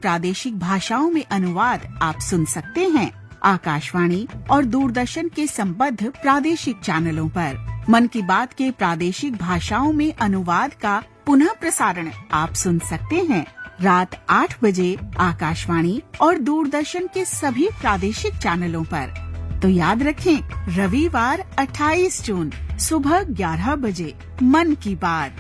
प्रादेशिक भाषाओं में अनुवाद आप सुन सकते हैं आकाशवाणी और दूरदर्शन के संबद्ध प्रादेशिक चैनलों पर। मन की बात के प्रादेशिक भाषाओं में अनुवाद का पुनः प्रसारण आप सुन सकते हैं रात 8 बजे आकाशवाणी और दूरदर्शन के सभी प्रादेशिक चैनलों पर। तो याद रखें, रविवार 28 जून सुबह 11 बजे मन की बात।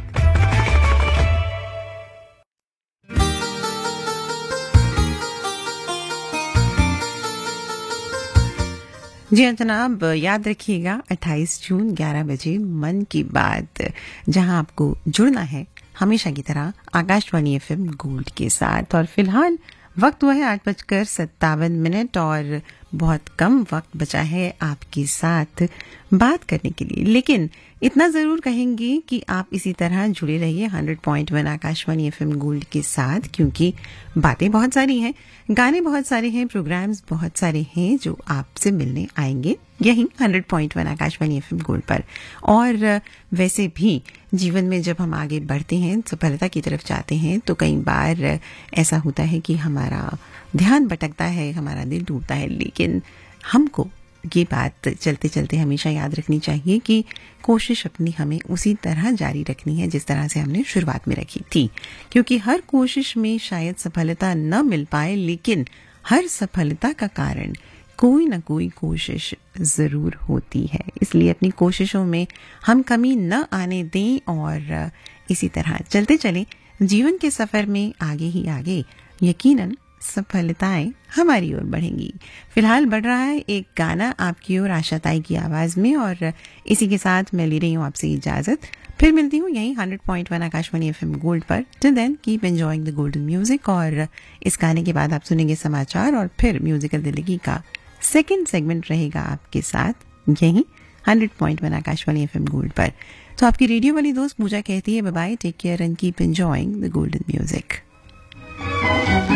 जी हाँ जनाब, याद रखिएगा 28 जून 11 बजे मन की बात, जहां आपको जुड़ना है हमेशा की तरह आकाशवाणी FM गोल्ड के साथ। और फिलहाल वक्त हुआ है 8:57 और बहुत कम वक्त बचा है आपके साथ बात करने के लिए, लेकिन इतना जरूर कहेंगे कि आप इसी तरह जुड़े रहिए 100.1 आकाशवाणी FM गोल्ड के साथ, क्योंकि बातें बहुत सारी हैं, गाने बहुत सारे हैं, प्रोग्राम्स बहुत सारे हैं जो आपसे मिलने आएंगे यही 100.1 आकाशवाणी FM गोल्ड पर। और वैसे भी जीवन में जब हम आगे बढ़ते हैं, सफलता की तरफ जाते हैं, तो कई बार ऐसा होता है कि हमारा ध्यान भटकता है, हमारा दिल टूटता है, लेकिन हमको ये बात चलते चलते हमेशा याद रखनी चाहिए कि कोशिश अपनी हमें उसी तरह जारी रखनी है जिस तरह से हमने शुरुआत में रखी थी, क्योंकि हर कोशिश में शायद सफलता न मिल पाए, लेकिन हर सफलता का कारण कोई ना कोई कोशिश जरूर होती है। इसलिए अपनी कोशिशों में हम कमी न आने दें और इसी तरह चलते चलें जीवन के सफर में आगे ही आगे। यकीनन सफलताएं हमारी ओर बढ़ेंगी। फिलहाल बढ़ रहा है एक गाना आपकी ओर आशा ताई की आवाज में, और इसी के साथ मैं ले रही हूँ आपसे इजाजत। फिर मिलती हूँ यहीं 100.1 आकाशवाणी FM गोल्ड पर। Till then keep enjoying the golden music. और इस गाने के बाद आप सुनेंगे समाचार और फिर म्यूजिकल दिल्ली का सेकंड सेगमेंट रहेगा आपके साथ यहीं 100.1 आकाशवाणी FM गोल्ड पर। तो आपकी रेडियो वाली दोस्त पूजा कहती है bye bye, take care and keep enjoying the golden music.